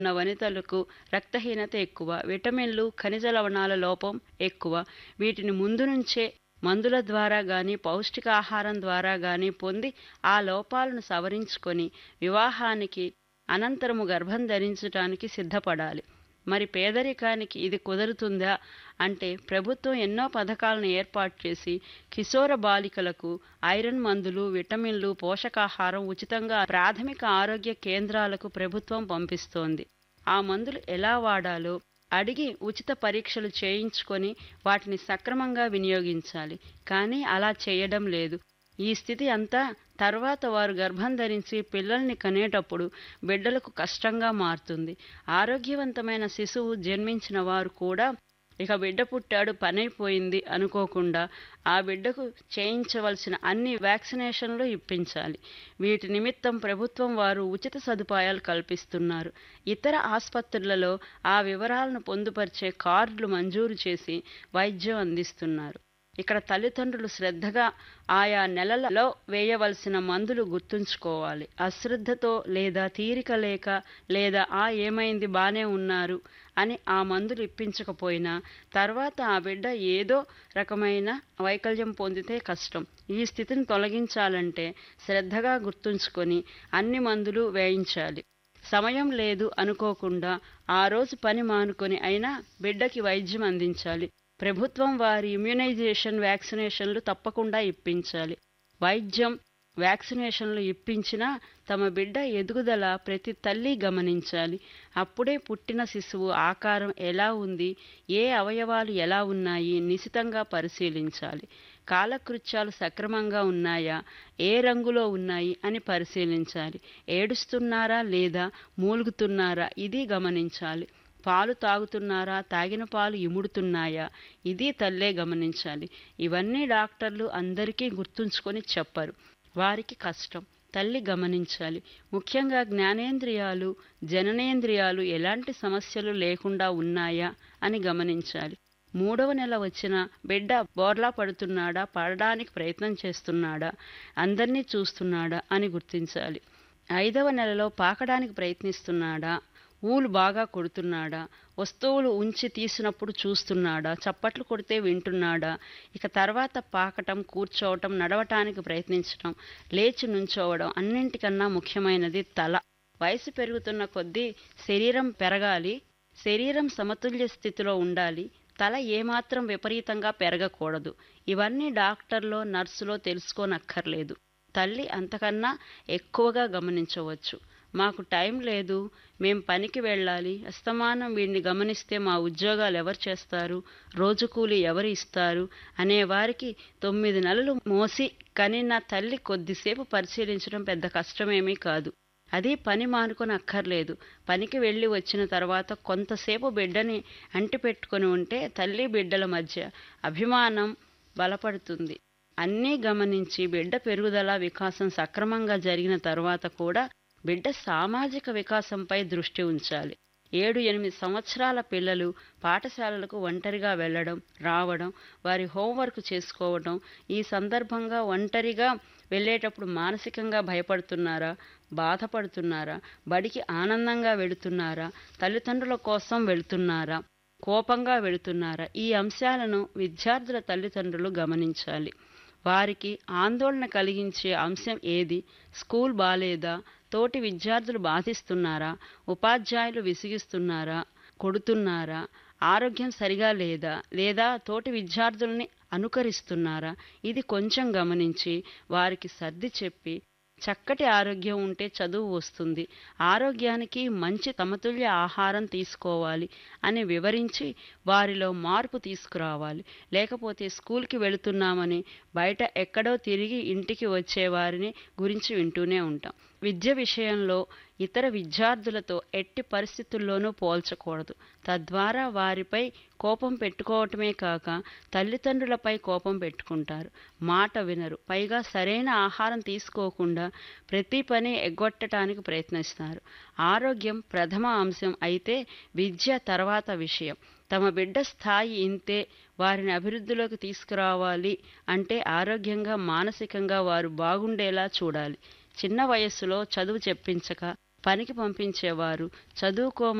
ఉన్న వనితలకు రక్తహీనత ఎక్కువ, విటమిన్లు, ఖనిజ లవణాల లోపం ఎక్కువ. వీటిని ముందు నుంచే మందుల ద్వారా గాని, పౌష్టికాహారం ద్వారా గాని పొంది ఆ లోపాలను సవరించుకొని వివాహానికి అనంతరము గర్భం ధరించటానికి సిద్ధపడాలి. మరి పేదరికానికి ఇది కుదురుతుందా అంటే ప్రభుత్వం ఎన్నో పథకాలను ఏర్పాటు చేసి కిశోర బాలికలకు ఐరన్ మందులు, విటమిన్లు, పోషకాహారం ఉచితంగా ప్రాథమిక ఆరోగ్య కేంద్రాలకు ప్రభుత్వం పంపిస్తోంది. ఆ మందులు ఎలా వాడాలో అడిగి ఉచిత పరీక్షలు చేయించుకొని వాటిని సక్రమంగా వినియోగించాలి. కానీ అలా చేయడం లేదు. ఈ స్థితి అంతా తర్వాత వారు గర్భం ధరించి పిల్లల్ని కనేటప్పుడు బిడ్డలకు కష్టంగా మారుతుంది. ఆరోగ్యవంతమైన శిశువు జన్మించిన వారు కూడా ఇక బిడ్డ పుట్టాడు, పనైపోయింది అనుకోకుండా ఆ బిడ్డకు చేయించవలసిన అన్ని వ్యాక్సినేషన్లు ఇప్పించాలి. వీటి నిమిత్తం ప్రభుత్వం వారు ఉచిత సదుపాయాలు కల్పిస్తున్నారు. ఇతర ఆస్పత్రులలో ఆ వివరాలను పొందుపరిచే కార్డులు మంజూరు చేసి వైద్యం అందిస్తున్నారు. ఇక్కడ తల్లిదండ్రులు శ్రద్ధగా ఆయా నెలలలో వేయవలసిన మందులు గుర్తుంచుకోవాలి. అశ్రద్ధతో లేదా తీరిక లేక లేదా ఏమైంది బానే ఉన్నారు అని ఆ మందులు ఇప్పించకపోయినా తర్వాత ఆ బిడ్డ ఏదో రకమైన వైకల్యం పొందితే కష్టం. ఈ స్థితిని తొలగించాలంటే శ్రద్ధగా గుర్తుంచుకొని అన్ని మందులు వేయించాలి. సమయం లేదు అనుకోకుండా ఆ రోజు పని మానుకొని అయినా బిడ్డకి వైద్యం అందించాలి. ప్రభుత్వం వారి ఇమ్యునైజేషన్, వ్యాక్సినేషన్లు తప్పకుండా ఇప్పించాలి. వైద్యం, వ్యాక్సినేషన్లు ఇప్పించినా తమ బిడ్డ ఎదుగుదల ప్రతి తల్లి గమనించాలి. అప్పుడే పుట్టిన శిశువు ఆకారం ఎలా ఉంది, ఏ అవయవాలు ఎలా ఉన్నాయి నిశితంగా పరిశీలించాలి. కాలకృత్యాలు సక్రమంగా ఉన్నాయా, ఏ రంగులో ఉన్నాయి అని పరిశీలించాలి. ఏడుస్తున్నారా లేదా మూలుగుతున్నారా ఇది గమనించాలి. పాలు తాగుతున్నారా, తాగిన పాలు ఇముడుతున్నాయా ఇది తల్లే గమనించాలి. ఇవన్నీ డాక్టర్లు అందరికీ గుర్తుంచుకొని చెప్పరు. వారికి కష్టం. తల్లి గమనించాలి. ముఖ్యంగా జ్ఞానేంద్రియాలు, జననేంద్రియాలు ఎలాంటి సమస్యలు లేకుండా ఉన్నాయా అని గమనించాలి. 3వ నెల వచ్చిన బిడ్డ బోర్లా పడుతున్నాడా, పడడానికి ప్రయత్నం చేస్తున్నాడా, అందరినీ చూస్తున్నాడా అని గుర్తించాలి. 5వ నెలలో పాకడానికి ప్రయత్నిస్తున్నాడా, ఊలు బాగా కొడుతున్నాడా, వస్తువులు ఉంచి తీసినప్పుడు చూస్తున్నాడా, చప్పట్లు కొడితే వింటున్నాడా, ఇక తర్వాత పాకటం, కూర్చోవటం, నడవటానికి ప్రయత్నించటం, లేచి నుంచోవడం, అన్నింటికన్నా ముఖ్యమైనది తల. వయసు పెరుగుతున్న కొద్దీ శరీరం పెరగాలి, శరీరం సమతుల్య స్థితిలో ఉండాలి, తల ఏమాత్రం విపరీతంగా పెరగకూడదు. ఇవన్నీ డాక్టర్లో, నర్సులో తెలుసుకోనక్కర్లేదు. తల్లి అంతకన్నా ఎక్కువగా గమనించవచ్చు. మాకు టైం లేదు, మేం పనికి వెళ్ళాలి, అస్తమానం వీడిని గమనిస్తే మా ఉద్యోగాలు ఎవరు చేస్తారు, రోజు కూలి ఎవరు ఇస్తారు అనేవారికి 9 నెలలు మోసి కనిన తల్లి కొద్దిసేపు పరిశీలించడం పెద్ద కష్టమేమీ కాదు. అది పని మానుకొని అక్కర్లేదు. పనికి వెళ్ళి వచ్చిన తర్వాత కొంతసేపు బిడ్డని అంటిపెట్టుకొని ఉంటే తల్లి బిడ్డల మధ్య అభిమానం బలపడుతుంది. అన్నీ గమనించి బిడ్డ పెరుగుదల, వికాసం సక్రమంగా జరిగిన తర్వాత కూడా బిడ్డ సామాజిక వికాసంపై దృష్టి ఉంచాలి. 7-8 సంవత్సరాల పిల్లలు పాఠశాలలకు ఒంటరిగా వెళ్లడం, రావడం, వారి హోంవర్క్ చేసుకోవడం, ఈ సందర్భంగా ఒంటరిగా వెళ్ళేటప్పుడు మానసికంగా భయపడుతున్నారా, బాధపడుతున్నారా, బడికి ఆనందంగా వెళుతున్నారా, తల్లిదండ్రుల కోసం వెళుతున్నారా, కోపంగా వెళుతున్నారా, ఈ అంశాలను విద్యార్థుల తల్లిదండ్రులు గమనించాలి. వారికి ఆందోళన కలిగించే అంశం ఏది, స్కూల్ బాలేదా, తోటి విద్యార్థులు బాధిస్తున్నారా, ఉపాధ్యాయులు విసిగిస్తున్నారా, కొడుతున్నారా, ఆరోగ్యం సరిగా లేదా, లేదా తోటి విద్యార్థుల్ని అనుకరిస్తున్నారా, ఇది కొంచెం గమనించి వారికి సర్ది చెప్పి చక్కటి ఆరోగ్యం ఉంటే చదువు వస్తుంది, ఆరోగ్యానికి మంచి సమతుల్య ఆహారం తీసుకోవాలి అని వివరించి వారిలో మార్పు తీసుకురావాలి. లేకపోతే స్కూల్కి వెళుతున్నామని బయట ఎక్కడో తిరిగి ఇంటికి వచ్చే వారిని గురించి వింటూనే ఉంటాం. విద్య విషయంలో ఇతర విద్యార్థులతో ఎట్టి పరిస్థితుల్లోనూ పోల్చకూడదు. తద్వారా వారిపై కోపం పెట్టుకోవటమే కాక తల్లిదండ్రులపై కోపం పెట్టుకుంటారు. మాట వినరు. పైగా సరైన ఆహారం తీసుకోకుండా ప్రతి పని ఎగ్గొట్టడానికి ప్రయత్నిస్తారు. ఆరోగ్యం ప్రథమ అంశం అయితే విద్య తర్వాత విషయం. తమ బిడ్డ స్థాయి ఇంతే, వారిని అభివృద్ధిలోకి తీసుకురావాలి అంటే ఆరోగ్యంగా, మానసికంగా వారు బాగుండేలా చూడాలి. చిన్న వయస్సులో చదువు చెప్పించక పనికి పంపించేవారు, చదువుకోమని